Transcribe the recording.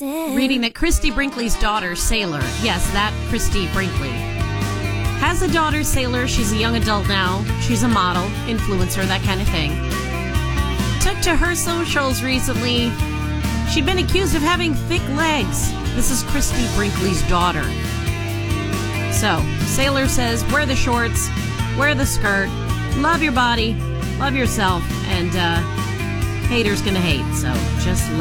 reading that Christy Brinkley's daughter, Sailor, yes, that Christy Brinkley, has a daughter, Sailor. She's a young adult now. She's a model, influencer, that kind of thing. Took to her socials recently. She'd been accused of having thick legs. This is Christy Brinkley's daughter. So, Sailor says, wear the shorts, wear the skirt, love your body, love yourself, and haters gonna hate, so just let